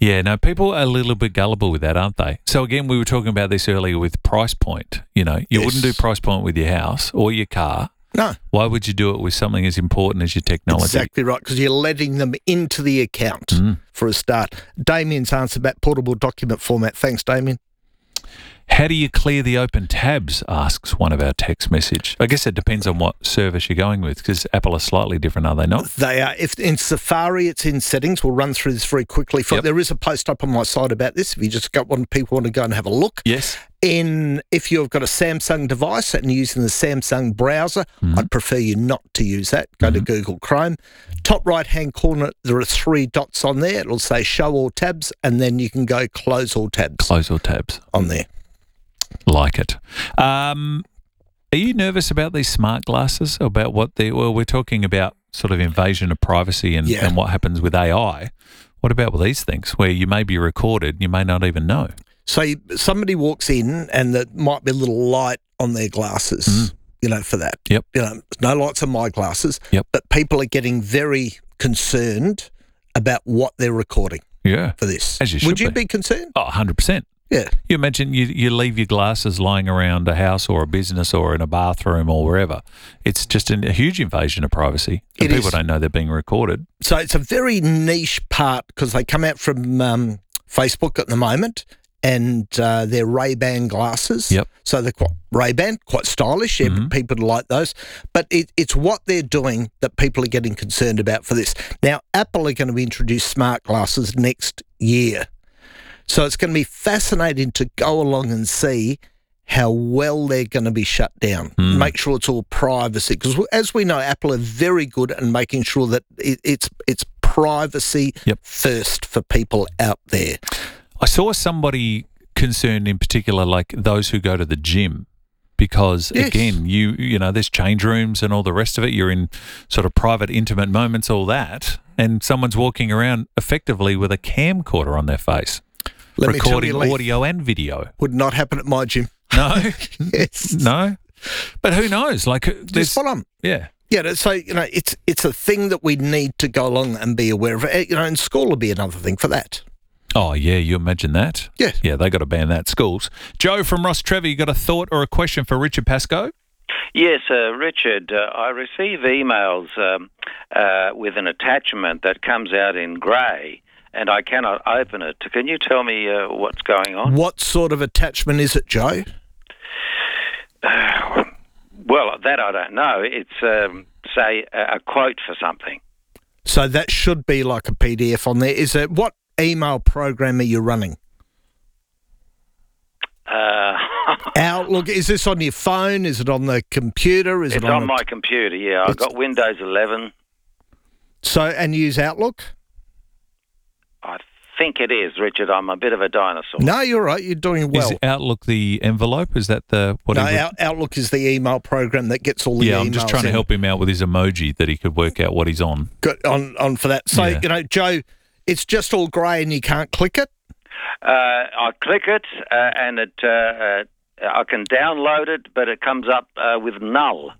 Yeah, no, people are a little bit gullible with that, aren't they? So again, we were talking about this earlier with price point. You know, you wouldn't do price point with your house or your car. No. Why would you do it with something as important as your technology? Exactly right, because you're letting them into the account for a start. Damien's answered about portable document format. Thanks, Damien. How do you clear the open tabs, asks one of our text message. I guess it depends on what service you're going with, because Apple are slightly different, are they not? They are. If in Safari, it's in settings. We'll run through this very quickly. There is a post up on my site about this. If you just got people want to go and have a look. Yes. If you've got a Samsung device and using the Samsung browser, I'd prefer you not to use that. Go to Google Chrome. Top right-hand corner, there are 3 dots on there. It'll say show all tabs, and then you can go close all tabs. Close all tabs. On there. Like it. Are you nervous about these smart glasses? About what we're talking about sort of invasion of privacy and what happens with AI. What about with these things where you may be recorded and you may not even know? So somebody walks in and there might be a little light on their glasses, for that. Yep. No lights on my glasses. Yep. But people are getting very concerned about what they're recording. Yeah. For this. As you should Would you be concerned? Oh, 100%. Yeah. You imagine you leave your glasses lying around a house or a business or in a bathroom or wherever. It's just a huge invasion of privacy. And people don't know they're being recorded. So it's a very niche part because they come out from Facebook at the moment and they're Ray-Ban glasses. Yep. So they're quite Ray-Ban, quite stylish. People like those. But it's what they're doing that people are getting concerned about for this. Now, Apple are going to introduce smart glasses next year. So it's going to be fascinating to go along and see how well they're going to be shut down. Make sure it's all privacy. Because as we know, Apple are very good at making sure that it's privacy first for people out there. I saw somebody concerned in particular, like those who go to the gym. Because, again, you know, there's change rooms and all the rest of it. You're in sort of private, intimate moments, all that. And someone's walking around effectively with a camcorder on their face. Recording audio and video. Would not happen at my gym. No? Yes. No? But who knows? Like, just spot on. Yeah. Yeah, so, it's a thing that we need to go along and be aware of. And school will be another thing for that. Oh, yeah, you imagine that? Yeah. Yeah, they got to ban that schools. Joe from Ross Trevor, you got a thought or a question for Richard Pascoe? Yes, Richard, I receive emails with an attachment that comes out in grey and I cannot open it. Can you tell me what's going on? What sort of attachment is it, Joe? Well, that I don't know. It's, say, a quote for something. So that should be like a PDF on there. Is it what email program are you running? Outlook. Is this on your phone? Is it on the computer? It's on my computer, yeah. I've got Windows 11. So, and use Outlook? I think it is, Richard. I'm a bit of a dinosaur. No, you're right. You're doing well. Is Outlook the envelope? Is that the... Outlook is the email program that gets all the emails. Yeah, I'm just trying to help him out with his emoji that he could work out what he's on. Good, on for that. So, Joe, it's just all grey and you can't click it? I click it and it I can download it, but it comes up with null.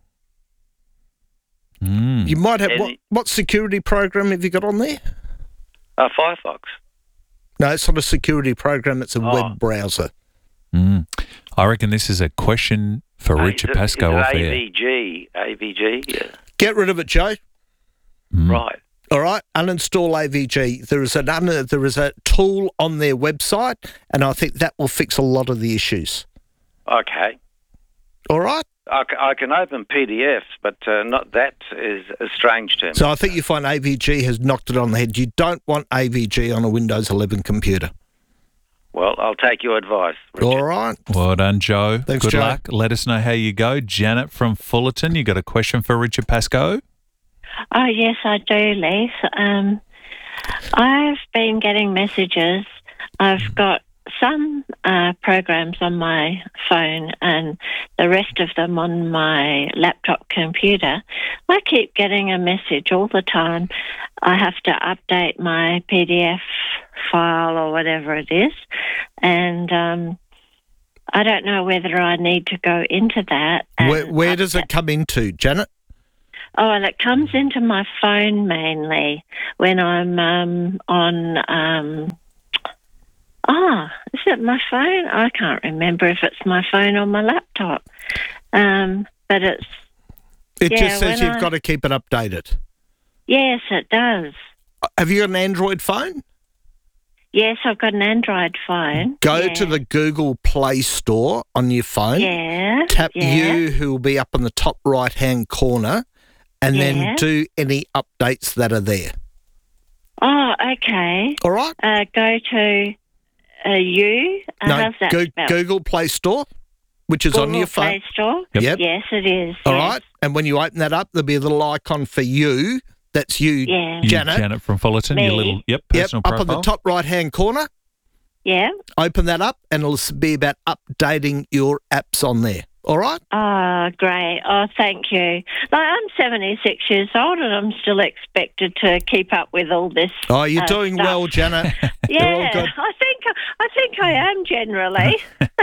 You might have... What security program have you got on there? Firefox. No, it's not a security program. It's a web browser. I reckon this is a question for Richard Pascoe off air. AVG, yeah. Get rid of it, Joe. Right. All right, uninstall AVG. There is a tool on their website, and I think that will fix a lot of the issues. Okay. All right. I can open PDFs, but not that is strange to me. So I think you find AVG has knocked it on the head. You don't want AVG on a Windows 11 computer. Well, I'll take your advice, Richard. All right. Well done, Joe. Thanks, Good Joe. luck. Let us know how you go. Janet from Fullerton, you got a question for Richard Pascoe? Oh, yes, I do, Leith. I've been getting messages. I've got some programs on my phone and the rest of them on my laptop computer. I keep getting a message all the time. I have to update my PDF file or whatever it is. And I don't know whether I need to go into that. Where does it come into, Janet? Oh, well, it comes into my phone mainly when I'm on it my phone? I can't remember if it's my phone or my laptop. But it's... It just says you've got to keep it updated. Yes, it does. Have you got an Android phone? Yes, I've got an Android phone. Go to the Google Play Store on your phone. Yeah. Tap You, who will be up in the top right-hand corner, and then do any updates that are there. Oh, okay. All right. Go to You. How's that spelled? Google Play Store, which is on your phone. Play Store? Yep. Yes, it is. All right. And when you open that up, there'll be a little icon for you. That's you, Janet. Janet from Fullerton, your little personal profile. Up on the top right-hand corner. Yeah. Open that up and it'll be about updating your apps on there. All right? Oh, great. Oh, thank you. I'm 76 years old and I'm still expected to keep up with all this. Oh, you're doing stuff. Well, Janet. Yeah, I think I am generally.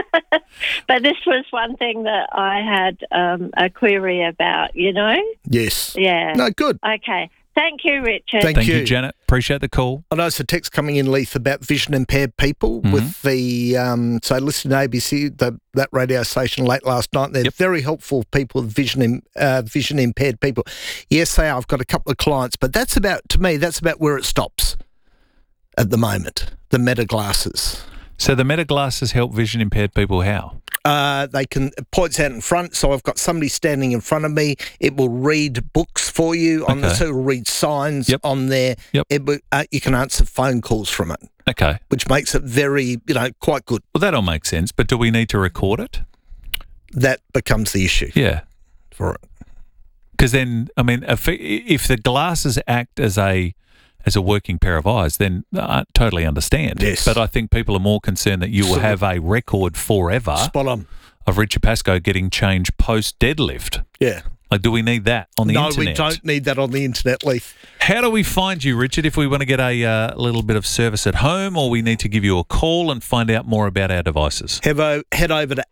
But this was one thing that I had a query about, Yes. Yeah. No, good. Okay. Thank you, Richard. Thank you, Janet. Appreciate the call. I noticed a text coming in, Leith, about vision-impaired people with the... so listen to ABC, that radio station late last night. They're very helpful people with vision-impaired people. Yes, they are. I've got a couple of clients, but that's about where it stops at the moment, the Meta glasses. So the Meta glasses help vision-impaired people how? They can points out in front, so I've got somebody standing in front of me. It will read books for you on the, so it will read signs on there. You can answer phone calls from it. Okay, which makes it very, quite good. Well, that all makes sense. But do we need to record it? That becomes the issue. Yeah, for it. Because then, I mean, if the glasses act as a working pair of eyes, then I totally understand. Yes. But I think people are more concerned that you will have a record forever of Richard Pascoe getting changed post-deadlift. Yeah. Like, do we need that on the internet? No, we don't need that on the internet, Leith. How do we find you, Richard, if we want to get a little bit of service at home, or we need to give you a call and find out more about our devices? Head over to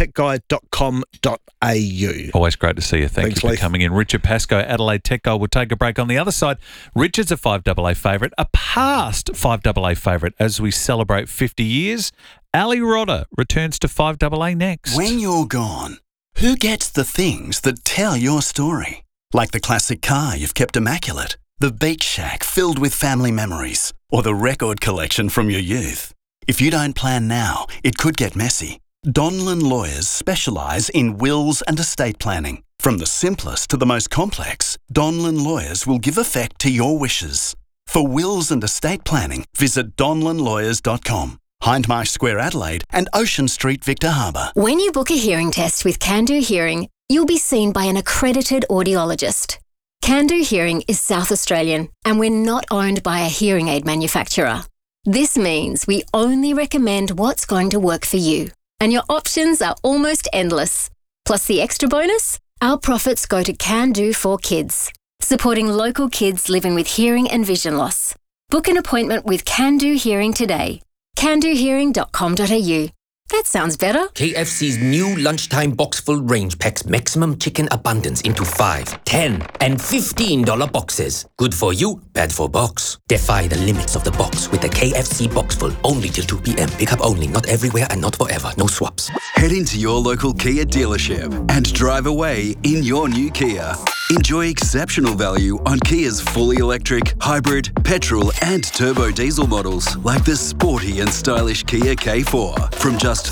adelaidetechguide.com.au. Always great to see you. Thanks, you for coming in. Richard Pascoe, Adelaide Tech Guide. We'll take a break. On the other side, Richard's a 5AA favourite, a past 5AA favourite as we celebrate 50 years. Ali Rodder returns to 5AA next. When you're gone, who gets the things that tell your story? Like the classic car you've kept immaculate, the beach shack filled with family memories, or the record collection from your youth. If you don't plan now, it could get messy. Donlan Lawyers specialise in wills and estate planning. From the simplest to the most complex, Donlan Lawyers will give effect to your wishes. For wills and estate planning, visit donlanlawyers.com. Hindmarsh Square, Adelaide, and Ocean Street, Victor Harbour. When you book a hearing test with Can-Do Hearing, you'll be seen by an accredited audiologist. Can-Do Hearing is South Australian, and we're not owned by a hearing aid manufacturer. This means we only recommend what's going to work for you, and your options are almost endless. Plus the extra bonus, our profits go to Can-Do for Kids, supporting local kids living with hearing and vision loss. Book an appointment with Can-Do Hearing today. CanDoHearing.com.au. That sounds better. KFC's new lunchtime box-full range packs maximum chicken abundance into 5, 10, and $15 boxes. Good for you, bad for box. Defy the limits of the box with the KFC box-full. Only till 2 p.m. Pick up only. Not everywhere and not forever. No swaps. Head into your local Kia dealership and drive away in your new Kia. Enjoy exceptional value on Kia's fully electric, hybrid, petrol and turbo diesel models like the sporty and stylish Kia K4 from just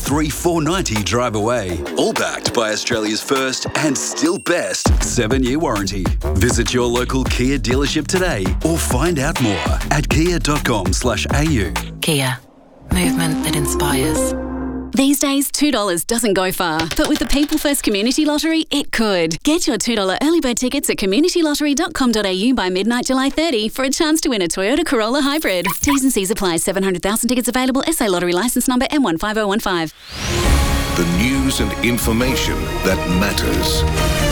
$33,490 drive away. All backed by Australia's first and still best 7-year warranty. Visit your local Kia dealership today or find out more at kia.com/au. Kia. Movement that inspires. These days, $2 doesn't go far, but with the People First Community Lottery, it could. Get your $2 early bird tickets at communitylottery.com.au by midnight July 30 for a chance to win a Toyota Corolla Hybrid. T's and C's apply. 700,000 tickets available. SA Lottery licence number M15015. The news and information that matters.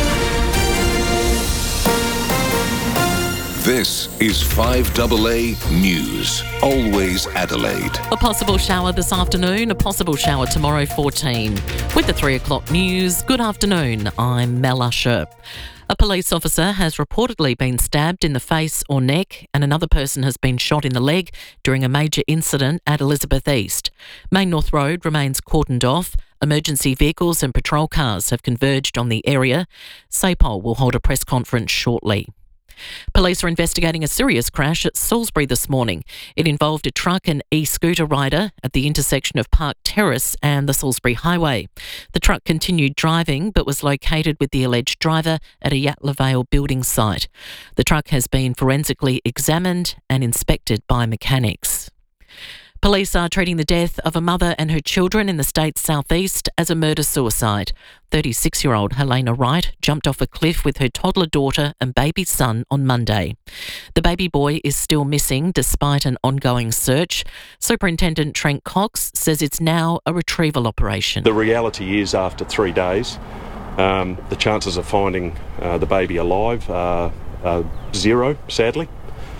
This is 5AA News. Always Adelaide. A possible shower this afternoon, a possible shower tomorrow 14. With the 3 o'clock news, good afternoon, I'm Mel Usher. A police officer has reportedly been stabbed in the face or neck, and another person has been shot in the leg during a major incident at Elizabeth East. Main North Road remains cordoned off. Emergency vehicles and patrol cars have converged on the area. SAPOL will hold a press conference shortly. Police are investigating a serious crash at Salisbury this morning. It involved a truck and e-scooter rider at the intersection of Park Terrace and the Salisbury Highway. The truck continued driving but was located with the alleged driver at a Yatala Vale building site. The truck has been forensically examined and inspected by mechanics. Police are treating the death of a mother and her children in the state's southeast as a murder-suicide. 36-year-old Helena Wright jumped off a cliff with her toddler daughter and baby son on Monday. The baby boy is still missing despite an ongoing search. Superintendent Trent Cox says it's now a retrieval operation. The reality is, after 3 days, the chances of finding the baby alive are zero, sadly.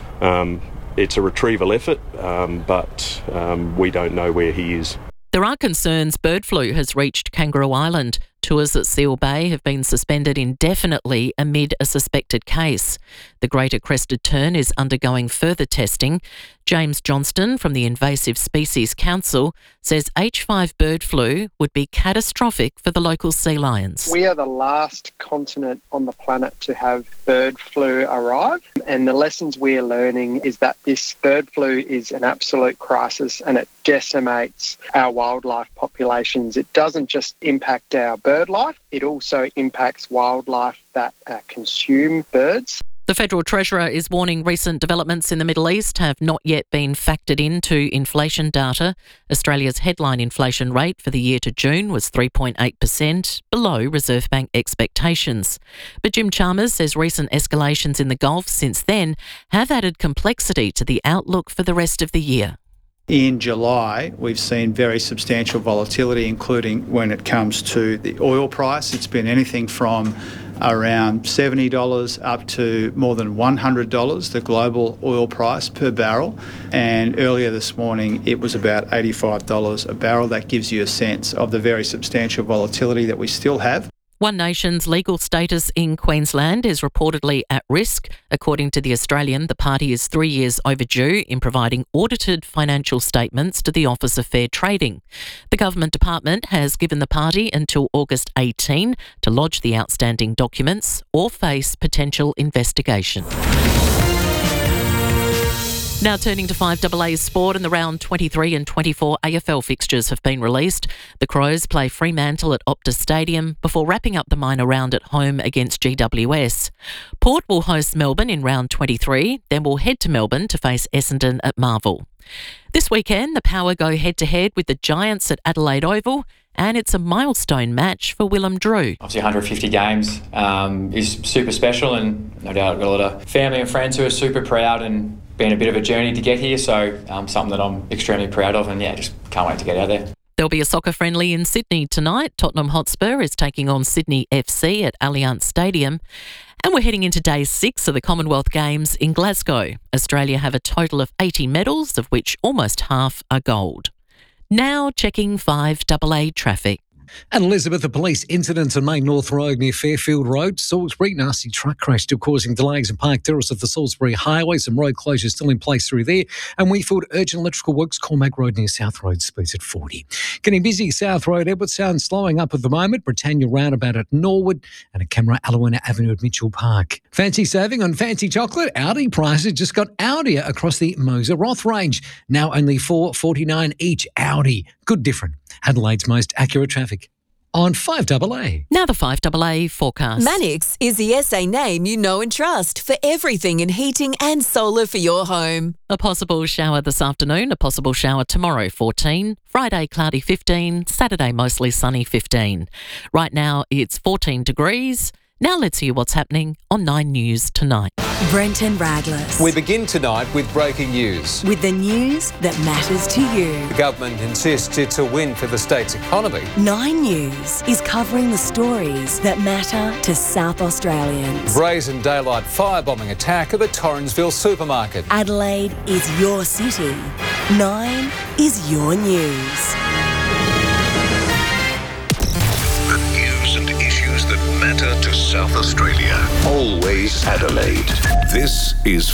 It's a retrieval effort, but we don't know where he is. There are concerns bird flu has reached Kangaroo Island. Tours at Seal Bay have been suspended indefinitely amid a suspected case. The Greater Crested Tern is undergoing further testing. James Johnston from the Invasive Species Council says H5 bird flu would be catastrophic for the local sea lions. We are the last continent on the planet to have bird flu arrive, and the lessons we are learning is that this bird flu is an absolute crisis and it decimates our wildlife populations. It doesn't just impact our bird life, it also impacts wildlife that consume birds. The Federal Treasurer is warning recent developments in the Middle East have not yet been factored into inflation data. Australia's headline inflation rate for the year to June was 3.8%, below Reserve Bank expectations. But Jim Chalmers says recent escalations in the Gulf since then have added complexity to the outlook for the rest of the year. In July, we've seen very substantial volatility, including when it comes to the oil price. It's been anything from around $70 up to more than $100, the global oil price per barrel. And earlier this morning, it was about $85 a barrel. That gives you a sense of the very substantial volatility that we still have. One Nation's legal status in Queensland is reportedly at risk. According to The Australian, the party is 3 years overdue in providing audited financial statements to the Office of Fair Trading. The government department has given the party until August 18 to lodge the outstanding documents or face potential investigation. Now turning to 5AA sport, and the round 23 and 24 AFL fixtures have been released. The Crows play Fremantle at Optus Stadium before wrapping up the minor round at home against GWS. Port will host Melbourne in round 23, then will head to Melbourne to face Essendon at Marvel. This weekend, the Power go head-to-head with the Giants at Adelaide Oval, and it's a milestone match for Willem Drew. Obviously 150 games is super special, and no doubt I've got a lot of family and friends who are super proud, and been a bit of a journey to get here, so something that I'm extremely proud of, and just can't wait to get out there. There'll be a soccer friendly in Sydney tonight. Tottenham Hotspur is taking on Sydney FC at Allianz Stadium. And we're heading into day 6 of the Commonwealth Games in Glasgow. Australia have a total of 80 medals, of which almost half are gold. Now checking 5AA traffic. At Elizabeth, a police incident on Main North Road near Fairfield Road. Salisbury, nasty truck crash still causing delays in Park Terrace of the Salisbury Highway. Some road closures still in place through there. And Weefield, urgent electrical works, Cormac Road near South Road, speeds at 40. Getting busy, South Road, Edwardstown slowing up at the moment. Britannia roundabout at Norwood and a camera Alawina Avenue at Mitchell Park. Fancy saving on fancy chocolate? Audi prices just got Audier across the Moser Roth range. Now only $4.49 each. Audi. Good different. Adelaide's most accurate traffic on 5AA. Now the 5AA forecast. Mannix is the SA name you know and trust for everything in heating and solar for your home. A possible shower this afternoon, a possible shower tomorrow 14, Friday cloudy 15, Saturday mostly sunny 15. Right now it's 14 degrees. Now let's hear what's happening on 9 News tonight. Brenton Radless. We begin tonight with breaking news. With the news that matters to you. The government insists it's a win for the state's economy. 9 News is covering the stories that matter to South Australians. Brazen daylight firebombing attack at the Torrensville supermarket. Adelaide is your city. 9 is your news. The news and issues that matter Parramatta to South Australia. Always Adelaide. This is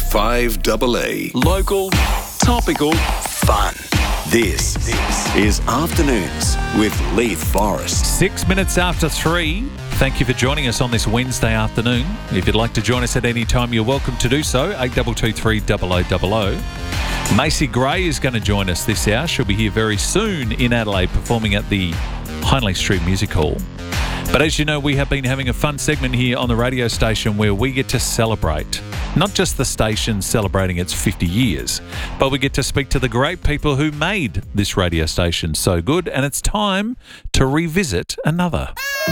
5AA. Local, topical, fun. This is Afternoons with Leith Forrest. 6 minutes after 3. Thank you for joining us on this Wednesday afternoon. If you'd like to join us at any time, you're welcome to do so. 8223 0000. Macy Gray is going to join us this hour. She'll be here very soon in Adelaide performing at the Hindley Street Music Hall. But as you know, we have been having a fun segment here on the radio station where we get to celebrate not just the station celebrating its 50 years, but we get to speak to the great people who made this radio station so good, and it's time to revisit another.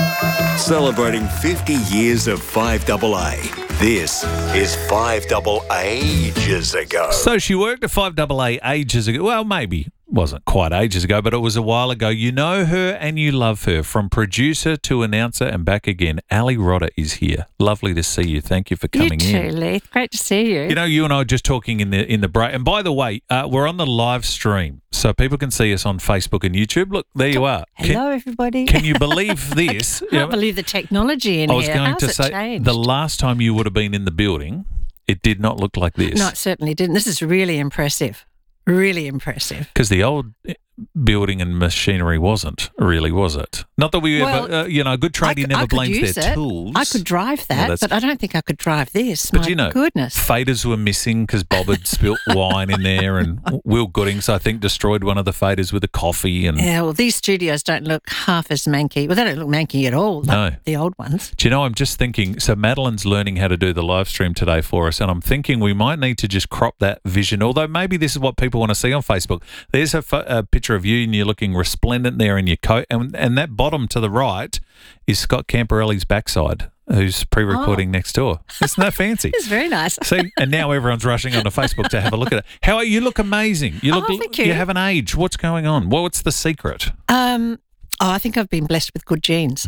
Celebrating 50 years of 5AA. This is 5AA ages ago. So she worked at 5AA ages ago. Well, maybe wasn't quite ages ago, but it was a while ago. You know her and you love her. From producer to announcer and back again, Ali Rodda is here. Lovely to see you. Thank you for coming in. You too, Leith. Great to see you. You know, you and I were just talking in the break. And by the way, we're on the live stream, so people can see us on Facebook and YouTube. Look, there you are. Hello, everybody. Can you believe this? I can't believe the technology in here. I was going to say, changed? The last time you would have been in the building, it did not look like this. No, it certainly didn't. This is really impressive. Really impressive. Because the old building and machinery wasn't, really, was it? Not that we ever, a good tradie never blames their tools. I could drive that, but I don't think I could drive this. But goodness. Faders were missing because Bob had spilt wine in there, and Will Goodings, I think, destroyed one of the faders with a coffee. And yeah, well, these studios don't look half as manky. Well, they don't look manky at all, like the old ones. Do you know, I'm just thinking, so Madeline's learning how to do the live stream today for us, and I'm thinking we might need to just crop that vision, although maybe this is what people want to see on Facebook. There's a picture of you and you're looking resplendent there in your coat, and that bottom to the right is Scott Camporelli's backside, who's pre-recording next door. Isn't that fancy? It's very nice. See, and now everyone's rushing onto Facebook to have a look at it. How are you? Look amazing. You look. Thank you. You have an age. What's going on? What's the secret? I think I've been blessed with good genes.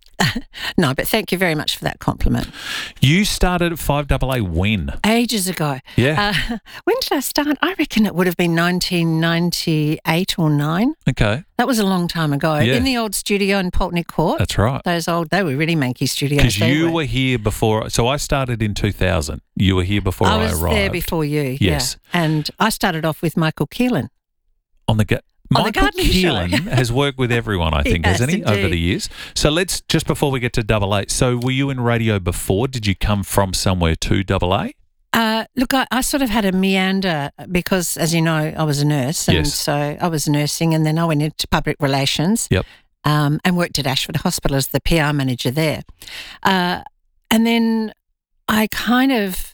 No, but thank you very much for that compliment. You started at 5AA when? Ages ago. Yeah. When did I start? I reckon it would have been 1998 or 9. Okay. That was a long time ago. Yeah. In the old studio in Pulteney Court. That's right. They were really manky studios. Because you were here before. So I started in 2000. You were here before I arrived. I was there before you, yes. Yeah. And I started off with Michael Keelan. Michael Keelan has worked with everyone, I think, hasn't he, over the years? So let's, just before we get to AA, so were you in radio before? Did you come from somewhere to AA? Look, I sort of had a meander because, as you know, I was a nurse. And so I was nursing, and then I went into public relations. Yep. And worked at Ashford Hospital as the PR manager there. And then I kind of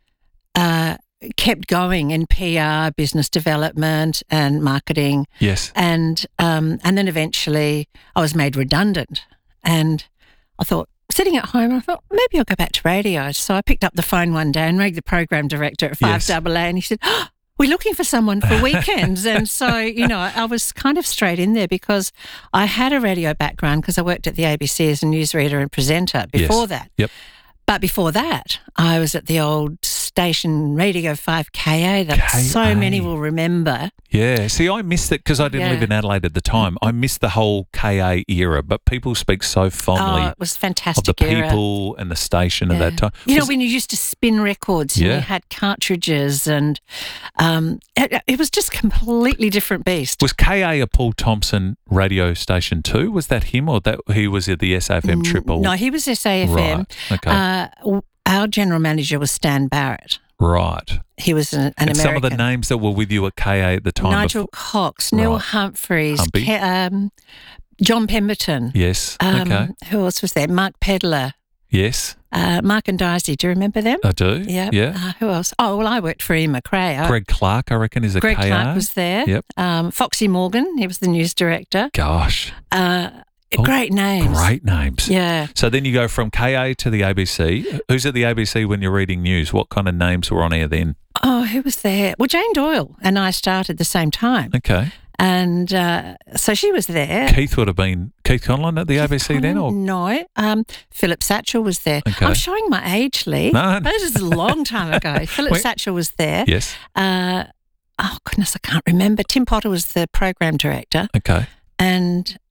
kept going in PR, business development and marketing. Yes. And then eventually I was made redundant. And I thought, sitting at home, I thought, maybe I'll go back to radio. So I picked up the phone one day and rang the program director at 5AA, and he said, we're looking for someone for weekends. And so, I was kind of straight in there because I had a radio background because I worked at the ABC as a newsreader and presenter before that. Yep. But before that, I was at the old station Radio 5KA that so many will remember. Yeah. See, I missed it because I didn't live in Adelaide at the time. I missed the whole KA era, but people speak so fondly. Oh, it was fantastic of the people and the station at that time. When you used to spin records, and you had cartridges, and it was just a completely different beast. Was KA a Paul Thompson radio station too? Was that him, or that he was at the SAFM triple? No, he was SAFM. Right. Okay. Our general manager was Stan Barrett. Right. He was an American. Some of the names that were with you at KA at the time. Nigel Cox, Neil Humphreys, John Pemberton. Yes. Okay. Who else was there? Mark Pedler. Yes. Mark and Daisy. Do you remember them? I do. Yeah. Yeah. Who else? Oh, well, I worked for Ian McRae. Greg Clark, I reckon, is a Greg KA. Clark was there. Yep. Foxy Morgan, he was the news director. Gosh. Great names. Great names. Yeah. So then you go from KA to the ABC. Who's at the ABC when you're reading news? What kind of names were on air then? Oh, who was there? Well, Jane Doyle and I started at the same time. Okay. And so she was there. Keith would have been Keith Conlon at the ABC then? Or? No. Philip Satchell was there. Okay. I'm showing my age, Lee. No. This is a long time ago. Philip Satchell was there. Yes. Oh, goodness, I can't remember. Tim Potter was the program director. Okay. And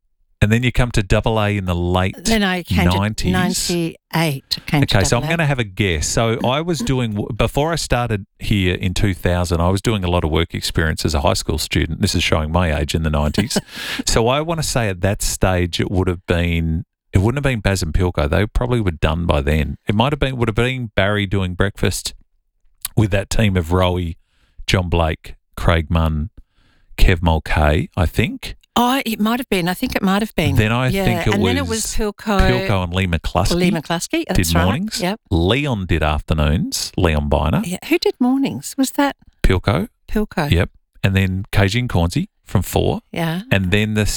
And then you come to Double A in the late 90s. Then I came to 98. Okay, so I'm going to have a guess. So I was doing, before I started here in 2000, I was doing a lot of work experience as a high school student. This is showing my age in the 90s. So I want to say at that stage it wouldn't have been Baz and Pilko. They probably were done by then. It would have been Barry doing breakfast with that team of Rowie, John Blake, Craig Munn, Kev Mulcahy, I think. Oh, it might have been. I think it might have been. Then I think it was... And then it was Pilko and Lee McCluskey. Lee McCluskey, that's did right. mornings. Yep. Leon did afternoons, Leon Biner. Yeah. Who did mornings? Was that... Pilko. Yep. And then KG and Cornsey from 4. Yeah. And then the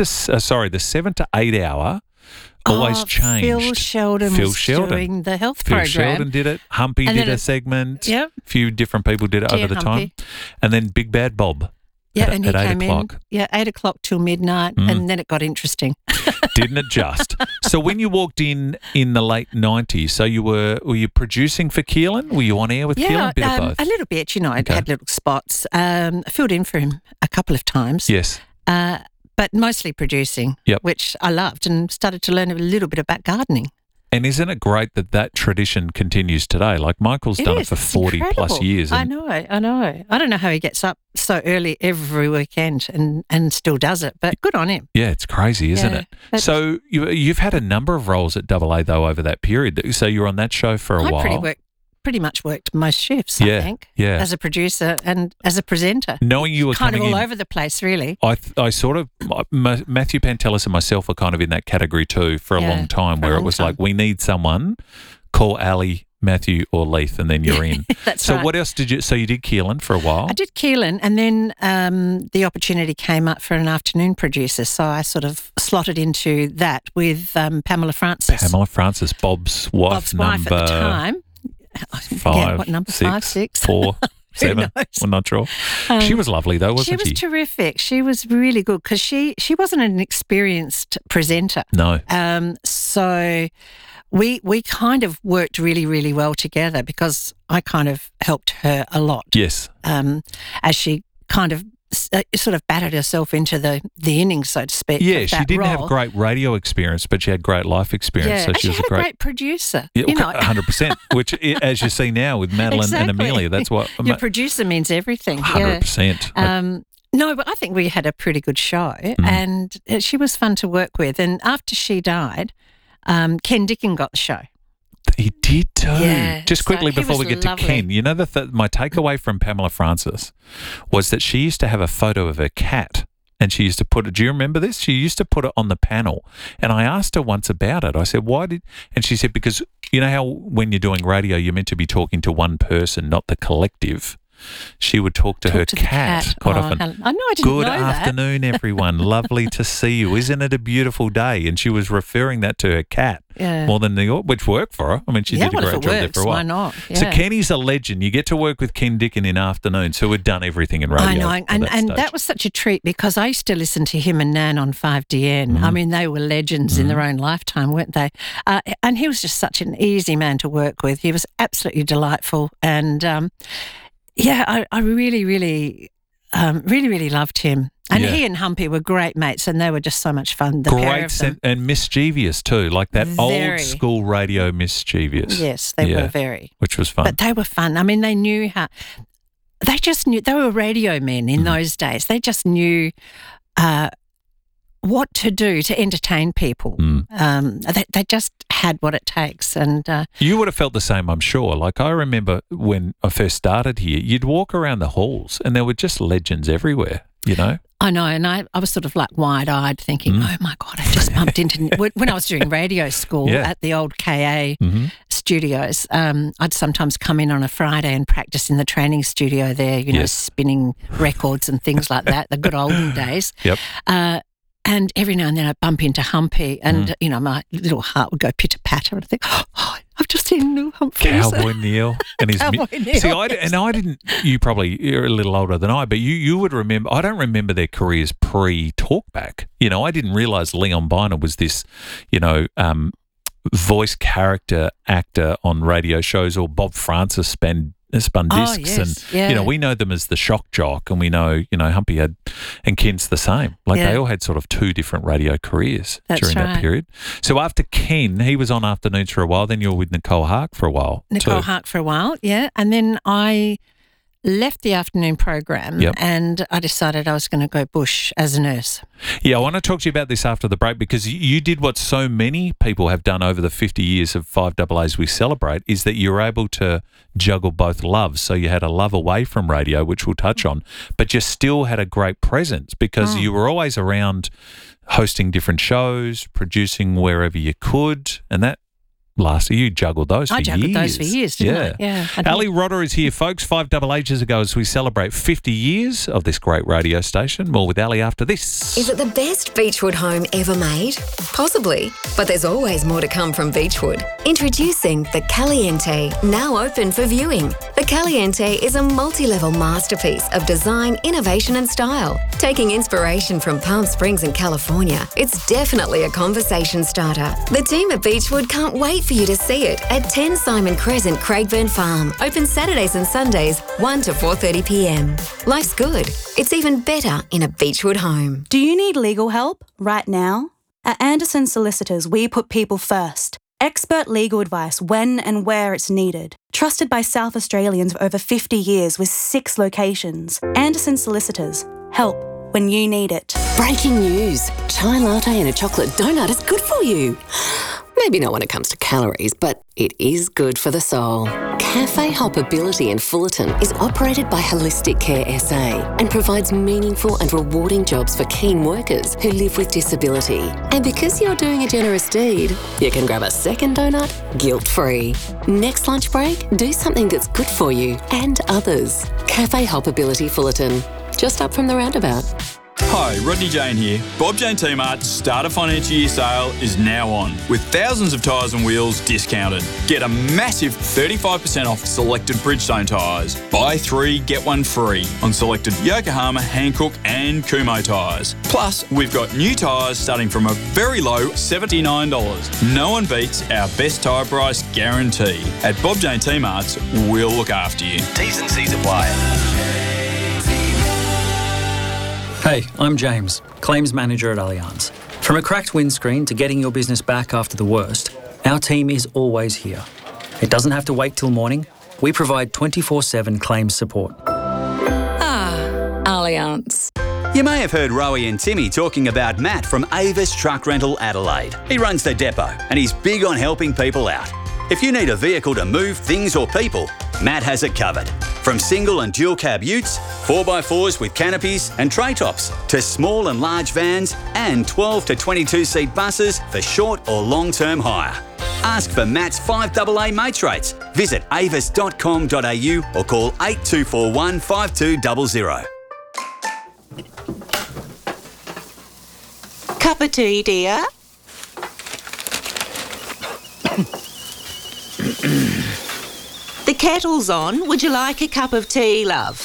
7 to 8 hour always changed. Phil Sheldon was doing the health program. Phil Sheldon did it. Humpy did a segment. Yep. A few different people did it over the time. And then Big Bad Bob. Yeah, and he came 8 o'clock. in. 8 o'clock till midnight, and then it got interesting. Didn't it just? So when you walked in the late 90s, so were you producing for Keelan? Were you on air with Keelan? A bit of both? A little bit, I had little spots. I filled in for him a couple of times. Yes. But mostly producing, which I loved, and started to learn a little bit about gardening. And isn't it great that tradition continues today? Like Michael's done it for 40 plus years. I know. I don't know how he gets up so early every weekend and still does it, but good on him. Yeah, it's crazy, isn't it? So you've had a number of roles at Double A though over that period. So you were on that show for a while. Pretty much worked most shifts, I think, as a producer and as a presenter. Knowing you were kind of all in, over the place, really. I sort of, Matthew Pantelis and myself were kind of in that category too for a long time, where it was like, we need someone, call Ali, Matthew or Leith, and then you're in. That's so right. what else did you, so you did Keelan for a while? I did Keelan, and then the opportunity came up for an afternoon producer, so I sort of slotted into that with Pamela Francis. Pamela Francis, Bob's wife at the time. 5, what number? 6, 5, 6, 4, 7. I'm not sure. She was lovely though, wasn't she? She was terrific. She was really good because she wasn't an experienced presenter. No. So we kind of worked really, really well together because I kind of helped her a lot. Yes. As she kind of sort of battered herself into the innings, so to speak. Yeah, she didn't have great radio experience, but she had great life experience. Yeah, so and she was had a great producer. Yeah, 100%. Which, as you see now with Madeline and Amelia, that's what your producer means everything. 100%. No, but I think we had a pretty good show, and she was fun to work with. And after she died, Ken Dickin got the show. He did too. Yeah, just quickly before we get to Ken, you know, my takeaway from Pamela Francis was that she used to have a photo of her cat and she used to put it, do you remember this? She used to put it on the panel. And I asked her once about it. I said, and she said, because you know how when you're doing radio, you're meant to be talking to one person, not the collective. She would talk to her cat quite often. I know, I didn't Good know that. afternoon, everyone. Lovely to see you. Isn't it a beautiful day? And she was referring that to her cat more than which worked for her. I mean, she did a great job there for a while. Why not? Yeah. So Kenny's a legend. You get to work with Ken Dickin in afternoons, who had done everything in radio. I know, and that was such a treat because I used to listen to him and Nan on 5DN. I mean, they were legends in their own lifetime, weren't they? And he was just such an easy man to work with. He was absolutely delightful, and I really, really, really loved him. And he and Humpy were great mates, and they were just so much fun. The pair of them. And mischievous too, like that old school radio mischievous. Yes, they were very. Which was fun. But they were fun. I mean, they knew how. They just knew. They were radio men in those days. They just knew what to do to entertain people. They just had what it takes. And you would have felt the same, I'm sure. Like I remember when I first started here, you'd walk around the halls and there were just legends everywhere, you know? I know, and I was sort of like wide-eyed thinking, oh, my God, I just bumped into... When I was doing radio school at the old KA studios, I'd sometimes come in on a Friday and practice in the training studio there, you know, spinning records and things like that, the good olden days. Yep. And every now and then I'd bump into Humpy and, you know, my little heart would go pitter-patter and I'd think, oh, I've just seen Lou Humphries. Cowboy Neil. And his Cowboy Neil. See, I didn't, you're a little older than I, but you would remember, I don't remember their careers pre-Talkback. You know, I didn't realise Leon Biner was this, you know, voice character actor on radio shows, or Bob Francis spun discs, and you know, we know them as the shock jock, and we know, you know, Humpy had And Ken's the same. Like they all had sort of two different radio careers during that period. So after Ken, he was on afternoons for a while. Then you were with Nicole Hark for a while. Nicole Hark for a while, yeah. And then I left the afternoon program and I decided I was going to go bush as a nurse. Yeah, I want to talk to you about this after the break because you did what so many people have done over the 50 years of 5AA's We Celebrate is that you were able to juggle both loves. So you had a love away from radio, which we'll touch on, but you still had a great presence because you were always around hosting different shows, producing wherever you could, and that lasted. You juggled those for years. I juggled those for years, didn't I? Yeah. Ali Rodda is here, folks. 5AA's ago as we celebrate 50 years of this great radio station. More with Ali after this. Is it the best Beechwood home ever made? Possibly, but there's always more to come from Beechwood. Introducing the Caliente, now open for viewing. The Caliente is a multi-level masterpiece of design, innovation and style. Taking inspiration from Palm Springs and California, it's definitely a conversation starter. The team at Beechwood can't wait for you to see it at 10 Simon Crescent, Craigburn Farm. Open Saturdays and Sundays, 1 to 4:30 p.m. Life's good. It's even better in a Beechwood home. Do you need legal help right now? At Anderson Solicitors, we put people first. Expert legal advice when and where it's needed. Trusted by South Australians for over 50 years with 6 locations. Anderson Solicitors. Help when you need it. Breaking news. Chai latte and a chocolate donut is good for you. Maybe not when it comes to calories, but it is good for the soul. Cafe Hoppability in Fullerton is operated by Holistic Care SA and provides meaningful and rewarding jobs for keen workers who live with disability. And because you're doing a generous deed, you can grab a second donut guilt-free. Next lunch break, do something that's good for you and others. Cafe Hoppability Fullerton, just up from the roundabout. Hi, Rodney Jane here. Bob Jane T-Mart's Starter Financial Year sale is now on, with thousands of tyres and wheels discounted. Get a massive 35% off selected Bridgestone tyres. Buy 3, get 1 free on selected Yokohama, Hankook and Kumho tyres. Plus, we've got new tyres starting from a very low $79. No one beats our best tyre price guarantee. At Bob Jane T-Mart's, we'll look after you. T's and C's apply. Hey, I'm James, Claims Manager at Allianz. From a cracked windscreen to getting your business back after the worst, our team is always here. It doesn't have to wait till morning. We provide 24/7 claims support. Allianz. You may have heard Rowie and Timmy talking about Matt from Avis Truck Rental Adelaide. He runs the depot and he's big on helping people out. If you need a vehicle to move things or people, Matt has it covered. From single and dual cab utes, 4x4s with canopies and tray tops, to small and large vans and 12 to 22 seat buses for short or long-term hire. Ask for Matt's 5AA mates rates. Visit avis.com.au or call 8241 5200. Cup of tea, dear? The kettle's on. Would you like a cup of tea, love?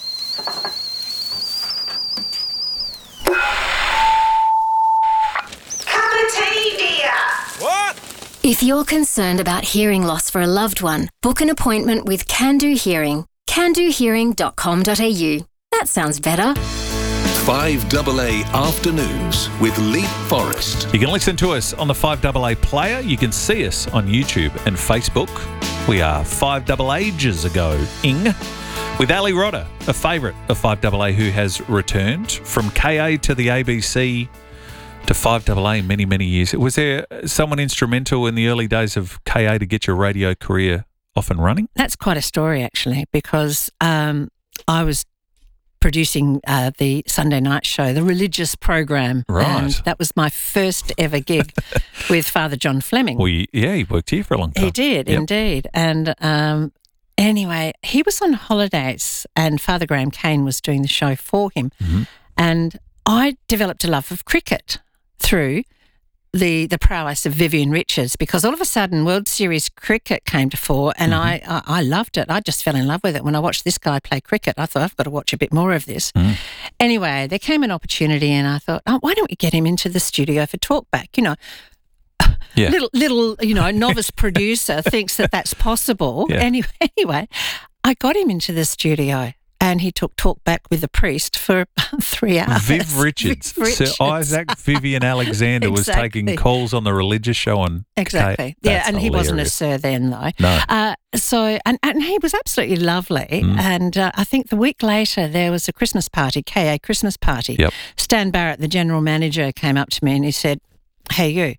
Cup of tea, dear. What? If you're concerned about hearing loss for a loved one, book an appointment with Can-Do Hearing. CanDoHearing.com.au. That sounds better. 5AA Afternoons with Leap Forrest. You can listen to us on the 5AA player. You can see us on YouTube and Facebook. We are 5AA's ago-ing with Ali Rodda, a favourite of 5AA who has returned from KA to the ABC to 5AA many, many years. Was there someone instrumental in the early days of KA to get your radio career off and running? That's quite a story, actually, because I was producing the Sunday night show, the religious program. Right. And that was my first ever gig with Father John Fleming. Well, yeah, he worked here for a long time. He did, indeed. And anyway, he was on holidays and Father Graham Kane was doing the show for him. Mm-hmm. And I developed a love of cricket through the prowess of Vivian Richards, because all of a sudden World Series cricket came to fore and I loved it. I just fell in love with it. When I watched this guy play cricket, I thought, I've got to watch a bit more of this. Anyway, there came an opportunity and I thought, why don't we get him into the studio for Talkback? You know, little novice producer thinks that that's possible. Yeah. Anyway, I got him into the studio and he took talk back with the priest for 3 hours. Viv Richards. Sir Isaac Vivian Alexander was taking calls on the religious show on Exactly. Yeah, and he wasn't a sir then, though. No. And he was absolutely lovely. And I think the week later there was a Christmas party, KA Christmas party. Yep. Stan Barrett, the general manager, came up to me and he said, "Hey, you,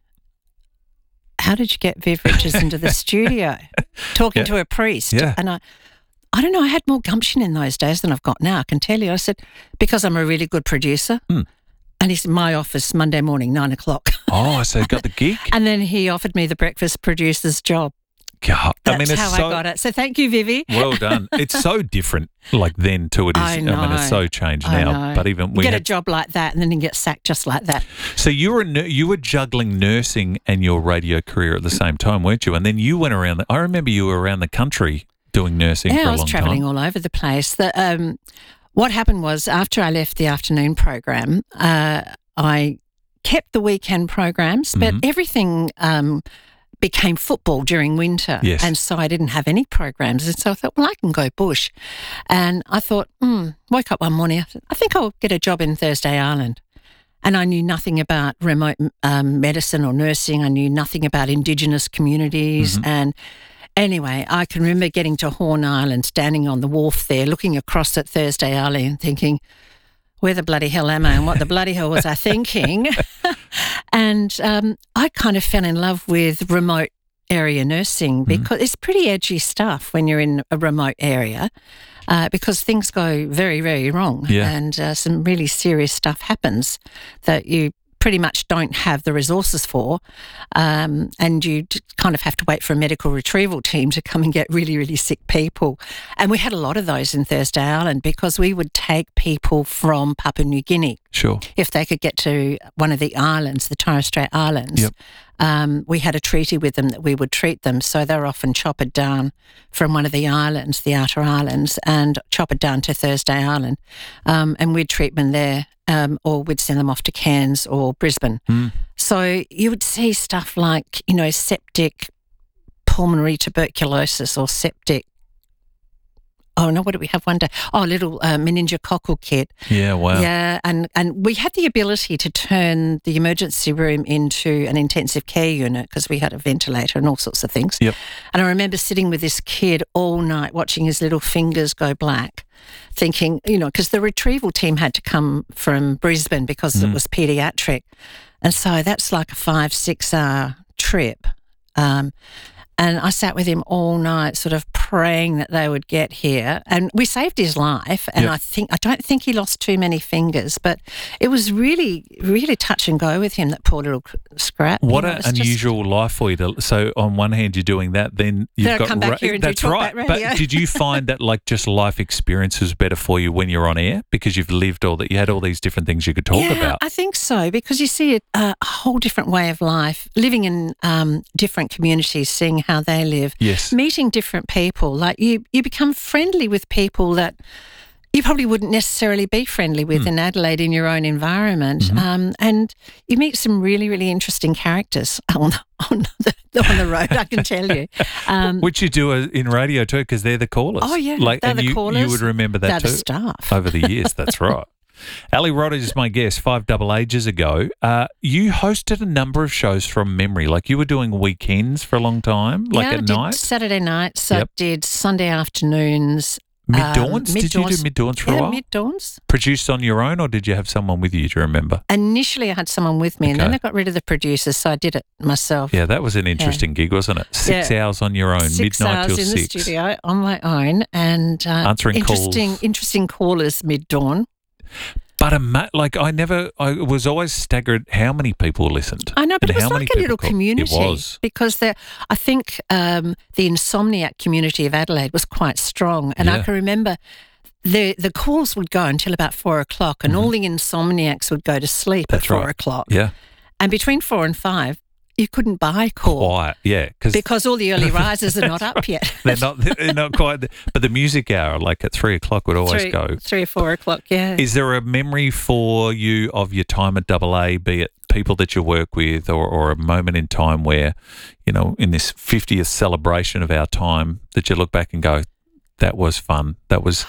how did you get Viv Richards into the studio talking to a priest?" Yeah. And I don't know, I had more gumption in those days than I've got now, I can tell you. I said, because I'm a really good producer. And he said, my office, Monday morning, 9 o'clock. Oh, so you got the gig? And then he offered me the breakfast producer's job. God, That's how I got it. So thank you, Vivi. Well done. It's so different like then to it is. I know. It's so changed now. But even you get a job like that and then you get sacked just like that. So you were juggling nursing and your radio career at the same time, weren't you? And then you went around. I remember you were around the country doing nursing for a long time. Yeah, I was travelling all over the place. What happened was after I left the afternoon program, I kept the weekend programs, but everything became football during winter. Yes. And so I didn't have any programs. And so I thought, well, I can go bush. And I thought, woke up one morning, I think I'll get a job in Thursday Island. And I knew nothing about remote medicine or nursing. I knew nothing about Indigenous communities. And anyway, I can remember getting to Horn Island, standing on the wharf there, looking across at Thursday Island and thinking, where the bloody hell am I and what the bloody hell was I thinking? And I kind of fell in love with remote area nursing because it's pretty edgy stuff when you're in a remote area because things go very, very wrong and some really serious stuff happens that you pretty much don't have the resources for and you kind of have to wait for a medical retrieval team to come and get really, really sick people. And we had a lot of those in Thursday Island because we would take people from Papua New Guinea. Sure. If they could get to one of the islands, the Torres Strait Islands. Yep. We had a treaty with them that we would treat them. So they were often choppered down from one of the islands, the outer islands, and choppered down to Thursday Island. And we'd treat them there. Or we'd send them off to Cairns or Brisbane. So you would see stuff like, septic pulmonary tuberculosis or septic, what did we have one day? Little meningococcal kit. Yeah, wow. Yeah, and we had the ability to turn the emergency room into an intensive care unit because we had a ventilator and all sorts of things. Yep. And I remember sitting with this kid all night watching his little fingers go black, thinking, because the retrieval team had to come from Brisbane because it was paediatric. And so that's like a 5-6 hour trip. And I sat with him all night sort of praying that they would get here. And we saved his life. And I don't think he lost too many fingers, but it was really, really touch and go with him, that poor little scrap. What an unusual life for you. So on one hand, you're doing that, then you've got... come back here and that's do right. Radio. But did you find that just life experience was better for you when you're on air because you've lived all that, you had all these different things you could talk about? I think so, because you see a whole different way of life, living in different communities, seeing how they live, meeting different people. Like you become friendly with people that you probably wouldn't necessarily be friendly with in Adelaide in your own environment. And you meet some really, really interesting characters on the road, I can tell you. Which you do in radio too, because they're the callers. Oh, yeah, they're the callers. You would remember that they're too. The staff. Over the years, that's right. Ali Rogers is my guest 5 double ages ago. You hosted a number of shows from memory. Like you were doing weekends for a long time, at night? Saturday nights. I did Sunday afternoons. Mid-dawns? Did you do mid-dawns for a while? Mid-dawns. Produced on your own or did you have someone with you, do you remember? Initially I had someone with me and then I got rid of the producers, so I did it myself. Yeah, that was an interesting gig, wasn't it? 6 hours on your own, 6 midnight till 6. 6 hours in the studio on my own and answering calls. Interesting callers mid-dawn. But I was always staggered how many people listened. I know, but it was like a little community. It was. Because I think the insomniac community of Adelaide was quite strong. And I can remember the calls would go until about 4 o'clock and all the insomniacs would go to sleep at 4 o'clock. Yeah. And between 4 and 5, you couldn't buy call. Quiet, yeah. Because all the early risers are not up yet. They're not quite. But the music hour, at 3 o'clock, would always go. 3 or 4 o'clock, yeah. Is there a memory for you of your time at AA, be it people that you work with or a moment in time where, in this 50th celebration of our time, that you look back and go, that was fun. That was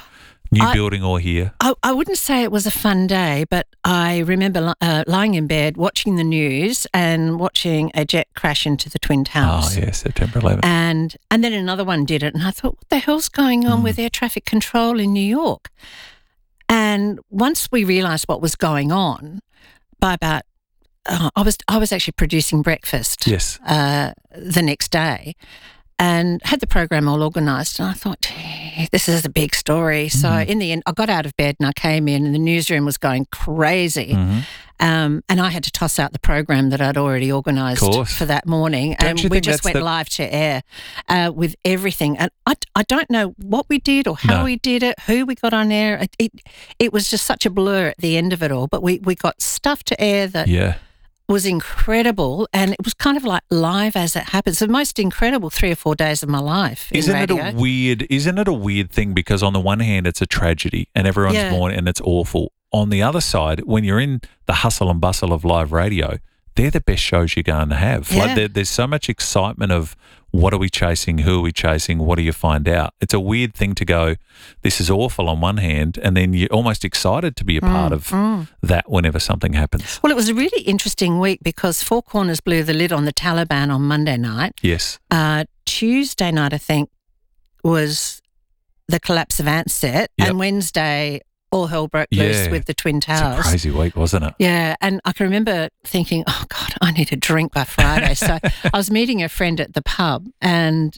New building or here? I wouldn't say it was a fun day, but I remember lying in bed watching the news and watching a jet crash into the Twin Towers. Oh, yeah, September 11th. And then another one did it, and I thought, what the hell's going on with air traffic control in New York? And once we realised what was going on, by about I was actually producing breakfast the next day, and had the program all organised, and I thought, gee, this is a big story. So in the end, I got out of bed and I came in, and the newsroom was going crazy. And I had to toss out the program that I'd already organised for that morning. And we just went live to air with everything. And I don't know what we did or how we did it, who we got on air. It was just such a blur at the end of it all. But we got stuff to air that was incredible, and it was kind of like live as it happens. The most incredible 3 or 4 days of my life. Isn't it a weird thing? Because on the one hand, it's a tragedy and everyone's mourning and it's awful. On the other side, when you're in the hustle and bustle of live radio, they're the best shows you're going to have. Yeah. Like there's so much excitement of what are we chasing, who are we chasing, what do you find out? It's a weird thing to go, this is awful on one hand, and then you're almost excited to be a part of that whenever something happens. Well, it was a really interesting week because Four Corners blew the lid on the Taliban on Monday night. Yes. Tuesday night, I think, was the collapse of Ansett, and Wednesday all hell broke loose with the Twin Towers. It's a crazy week, wasn't it? Yeah, and I can remember thinking, oh, God, I need a drink by Friday. So I was meeting a friend at the pub, and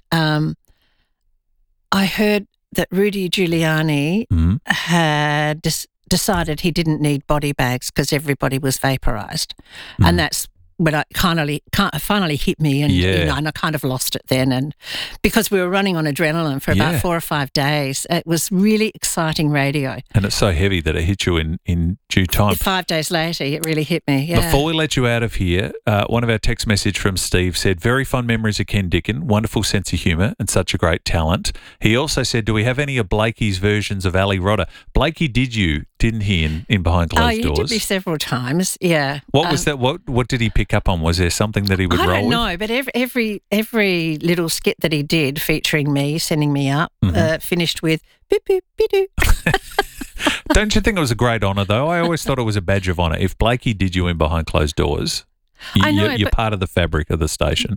I heard that Rudy Giuliani had decided he didn't need body bags because everybody was vaporised. And that's when it finally hit me, and and I kind of lost it then. And because we were running on adrenaline for about 4 or 5 days, it was really exciting radio. And it's so heavy that it hit you in due time. 5 days later, it really hit me. Yeah. Before we let you out of here, one of our text message from Steve said, very fond memories of Ken Dickin, wonderful sense of humour and such a great talent. He also said, do we have any of Blakey's versions of Ali Rodder? Blakey didn't he, in Behind Closed Doors? Oh, he did me several times, yeah. What was that? What did he pick up on? Was there something that he would roll with? I don't know, but every little skit that he did featuring me, sending me up, finished with beep, beep, beep, beep. Don't you think it was a great honour, though? I always thought it was a badge of honour. If Blakey did you in Behind Closed Doors, you're part of the fabric of the station.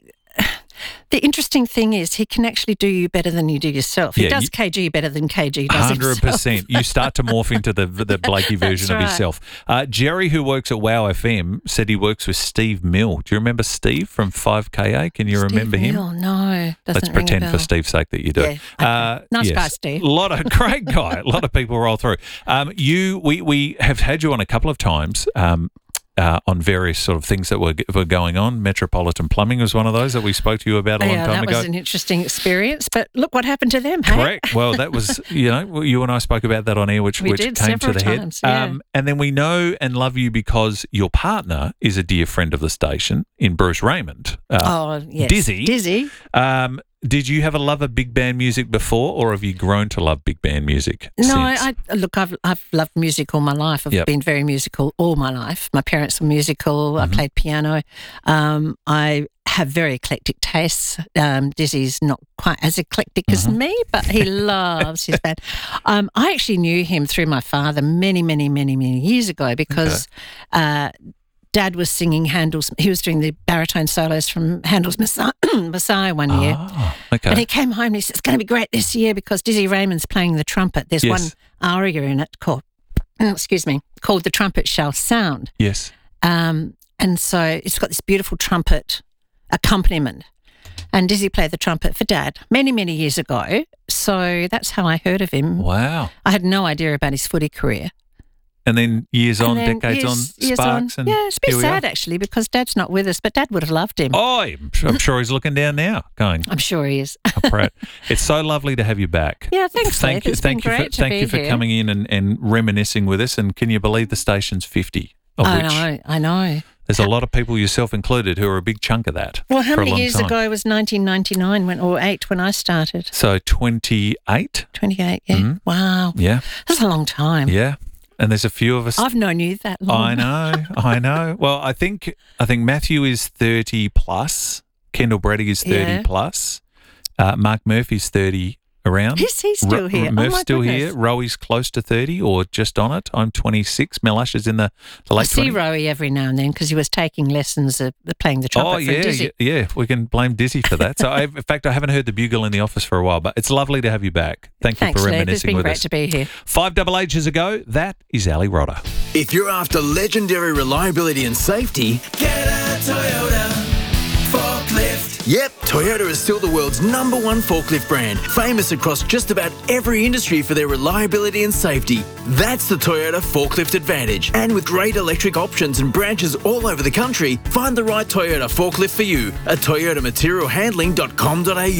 The interesting thing is he can actually do you better than you do yourself. He does KG better than KG does 100%. You start to morph into the Blakey version of yourself. Jerry, who works at WOW FM, said he works with Steve Mill. Do you remember Steve from 5KA? Can you remember him? No. Let's pretend for Steve's sake that you do. Yeah, nice guy, Steve. Great guy. A lot of people roll through. We have had you on a couple of times. On various sort of things that were going on. Metropolitan Plumbing was one of those that we spoke to you about a long time ago. Yeah, that was an interesting experience, but look what happened to them. Correct. Hey? Well, that was, you and I spoke about that on air, which came to the times, head. And then we know and love you because your partner is a dear friend of the station in Bruce Raymond. Dizzy. Did you have a love of big band music before, or have you grown to love big band music since? I've loved music all my life. I've been very musical all my life. My parents were musical. I played piano. I have very eclectic tastes. Dizzy's not quite as eclectic as me, but he loves his band. I actually knew him through my father many, many, many, many years ago because Dad was singing Handel's. He was doing the baritone solos from Handel's Messiah one year. And he came home and he said, it's going to be great this year because Dizzy Raymond's playing the trumpet. There's one aria in it called The Trumpet Shall Sound. Yes. And so it's got this beautiful trumpet accompaniment. And Dizzy played the trumpet for Dad many, many years ago. So that's how I heard of him. Wow. I had no idea about his footy career. And then decades on, Sparks. And it's a bit sad, actually, because Dad's not with us, but Dad would have loved him. Oh, I'm sure he's looking down now, going. I'm sure he is. It's so lovely to have you back. Yeah, thanks, Thank you for coming in and reminiscing with us. And can you believe the station's 50? I know. There's a lot of people, yourself included, who are a big chunk of that. Well, how many years ago was 1999 or 8 when I started? So 28? 28, yeah. Mm-hmm. Wow. Yeah. That's a long time. Yeah. And there's a few of us. I've known you that long. I know. Well, I think Matthew is 30 plus. Kendall Brady is 30 plus. Mark Murphy's 30 around. Is he still here? Murph's my still goodness. here. Roey's close to 30 or just on it. I'm 26. Mel Usher's in the I late see 20s. Roey every now and then because he was taking lessons of playing the trumpet for Dizzy. Yeah. We can blame Dizzy for that. So, in fact, I haven't heard the bugle in the office for a while, but it's lovely to have you back. Thank you Thanks, for Lev. reminiscing It's been with great us. to be here. 5 double ages ago, that is Ali Rodder. If you're after legendary reliability and safety, get a Toyota forklift. Yep, Toyota is still the world's #1 forklift brand, famous across just about every industry for their reliability and safety. That's the Toyota Forklift Advantage. And with great electric options and branches all over the country, find the right Toyota forklift for you at toyotamaterialhandling.com.au.